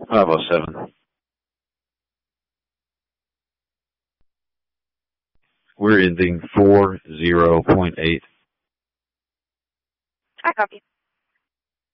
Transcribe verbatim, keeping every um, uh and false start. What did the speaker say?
five oh seven. We're ending four zero point eight. I copy.